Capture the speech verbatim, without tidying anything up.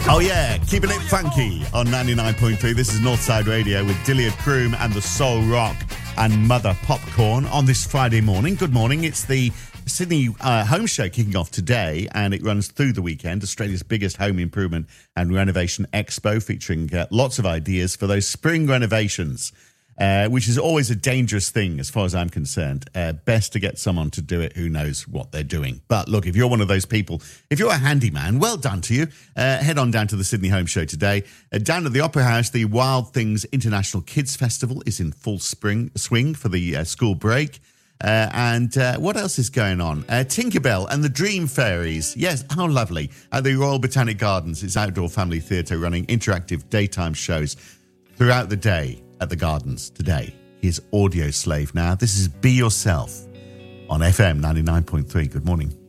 Oh yeah, keeping it funky on ninety-nine point three. This is Northside Radio with Dilliard Croom and the Soul Rock and Mother Popcorn on this Friday morning. Good morning. It's the Sydney uh, Home Show kicking off today, and it runs through the weekend. Australia's biggest home improvement and renovation expo, featuring uh, lots of ideas for those spring renovations. Uh, which is always a dangerous thing as far as I'm concerned. Uh, best to get someone to do it who knows what they're doing. But look, if you're one of those people, if you're a handyman, well done to you. Uh, head on down to the Sydney Home Show today. Uh, down at the Opera House, the Wild Things International Kids Festival is in full spring swing for the uh, school break. Uh, and uh, what else is going on? Uh, Tinkerbell and the Dream Fairies. Yes, how lovely. At the Royal Botanic Gardens, it's outdoor family theatre running interactive daytime shows throughout the day. At the Gardens today. Here's Audio Slave now. This is Be Yourself on F M ninety-nine point three. Good morning.